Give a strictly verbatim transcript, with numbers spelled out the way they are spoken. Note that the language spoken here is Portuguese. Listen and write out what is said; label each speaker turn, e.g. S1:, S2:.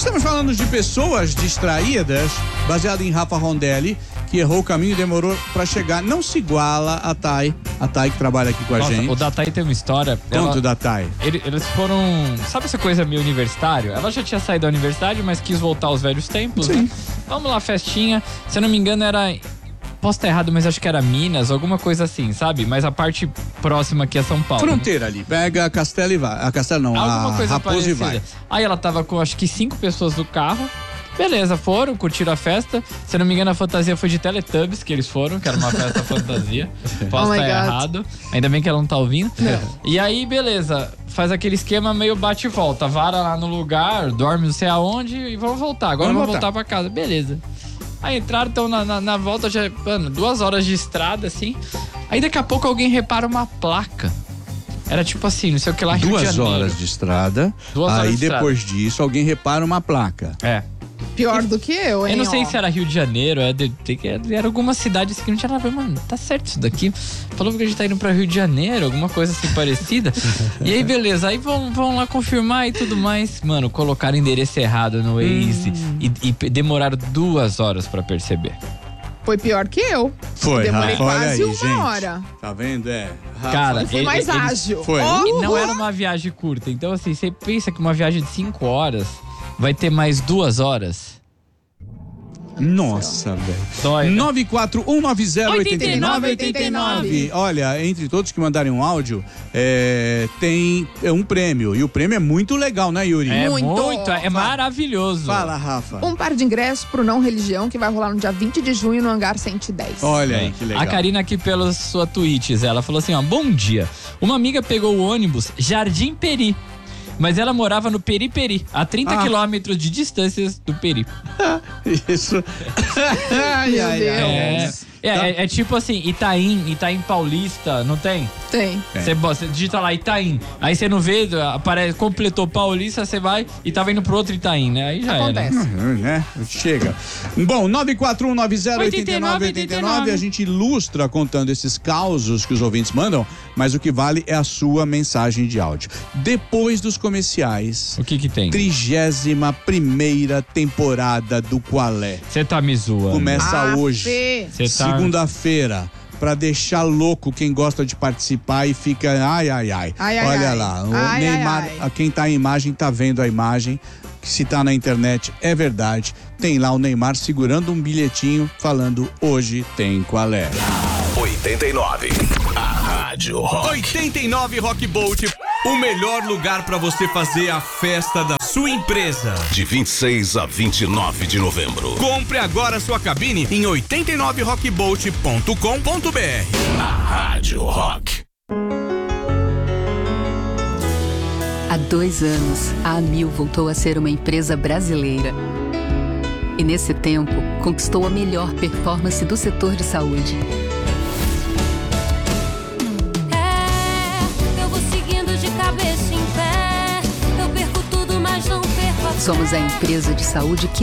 S1: Estamos falando de pessoas distraídas, baseado em Rafa Rondelli, que errou o caminho e demorou pra chegar. Não se iguala a Thay, a Thay que trabalha aqui com a
S2: Nossa,
S1: gente.
S2: o da Thay tem uma história.
S1: Conta
S2: ela,
S1: da Thay.
S2: ele, eles foram, sabe essa coisa meio universitário? Ela já tinha saído da universidade, mas quis voltar aos velhos tempos,
S1: Sim.
S2: né? Vamos lá, festinha. Se eu não me engano era, posso estar errado, mas acho que era Minas, alguma coisa assim, sabe? Mas a parte próxima aqui é São Paulo.
S1: Fronteira ali, pega a Castelo e vai. A Castelo não,
S2: Alguma
S1: a
S2: coisa
S1: Raposo e
S2: parecida.
S1: vai.
S2: Aí ela tava com acho que cinco pessoas no carro. Beleza, foram, curtiram a festa. Se eu não me engano, a fantasia foi de Teletubbies que eles foram, que era uma festa fantasia. Posso
S3: Oh
S2: estar
S3: my God.
S2: errado. Ainda bem que ela não tá ouvindo. E aí, beleza, faz aquele esquema meio bate e volta. Vara lá no lugar, dorme não sei aonde e vamos voltar. Agora
S1: Vamos
S2: vamos voltar pra casa. Beleza. Aí entraram, então na, na, na volta já, mano, duas horas de estrada, assim. Aí daqui a pouco alguém repara uma placa. Era tipo assim, não sei o que lá, Rio de
S1: Duas
S2: Janeiro.
S1: horas de estrada.
S2: Duas horas
S1: aí
S2: de
S1: depois disso, alguém repara uma placa.
S2: É.
S3: Pior do que eu, hein?
S2: Eu não sei
S3: ó.
S2: se era Rio de Janeiro, é de- de- era alguma cidade assim que não tinha nada a ver, mano, tá certo isso daqui. Falou que a gente tá indo pra Rio de Janeiro, alguma coisa assim parecida. E aí, beleza, aí vão, vão lá confirmar e tudo mais. Mano, colocaram endereço errado no Waze e, e pe- demoraram duas horas pra perceber.
S3: Foi pior que eu.
S1: Foi,
S3: Demorei
S1: Rafa, olha
S3: quase
S1: aí,
S3: uma
S1: gente.
S3: hora.
S1: Tá vendo? É. Rafa.
S2: Cara,
S3: Fui
S2: ele-
S3: mais
S2: eles-
S3: ágil.
S1: Foi.
S3: Ó,
S2: E não era uma viagem curta. Então, assim, você pensa que uma viagem de cinco horas vai ter mais duas horas?
S1: Nossa, velho.
S2: Dói.
S1: nove quatro um nove zero oito nove oito
S3: oito
S1: nove.
S3: nove.
S1: Olha, entre todos que mandarem um áudio, é, tem é, um prêmio. E o prêmio é muito legal, né, Yuri?
S2: É
S3: Muito.
S2: muito, é maravilhoso.
S1: Fala, Rafa.
S3: Um par de ingressos pro Não Religião, que vai rolar no dia vinte de junho no Hangar cento e dez.
S1: Olha aí, que legal.
S2: A Karina aqui pela sua tweets, ela falou assim, ó, bom dia. Uma amiga pegou o ônibus Jardim Peri, mas ela morava no Periperi, a trinta
S1: Ah.
S2: quilômetros de distâncias do Peri.
S1: Isso. ai,
S3: Meu
S1: ai,
S3: Deus.
S1: ai.
S2: É, é, é, é tipo assim, Itaim, Itaim Paulista, não tem?
S3: Tem.
S1: É.
S2: Você bo- você digita lá Itaim, aí você não vê, aparece, completou Paulista, você vai e tava indo pro outro Itaim, né? Aí já
S3: Acontece.
S2: era.
S1: Hum, né? Chega. Bom, nove quatro um nove zero oito nove oito nove, a gente ilustra contando esses causos que os ouvintes mandam, mas o que vale é a sua mensagem de áudio. Depois dos comerciais,
S2: O que que tem?
S1: trigésima primeira temporada do Qual É.
S2: Você tá me zoando.
S1: Começa
S3: Ah,
S1: hoje,
S3: Fê.
S2: Cê tá...
S1: segunda-feira, pra deixar louco quem gosta de participar e fica ai, ai, ai.
S3: Ai, ai,
S1: Olha
S3: ai.
S1: lá, o
S3: Ai,
S1: Neymar,
S3: ai, ai.
S1: a quem tá em imagem tá vendo a imagem. Que se tá na internet é verdade. Tem lá o Neymar segurando um bilhetinho falando hoje tem Qual É.
S4: oitenta e nove. A Rádio Rock.
S5: oitenta e nove Rock Bolt, o melhor lugar pra você fazer a festa da sua empresa.
S4: De vinte e seis a vinte e nove de novembro.
S5: Compre agora sua cabine em oitenta e nove rock bolt ponto com ponto b r.
S4: A Rádio Rock.
S6: Há dois anos, a Amil voltou a ser uma empresa brasileira. E nesse tempo, conquistou a melhor performance do setor de saúde.
S7: É, eu vou seguindo de cabeça em pé. Eu perco tudo, mas não perco a fé.
S6: Somos a empresa de saúde que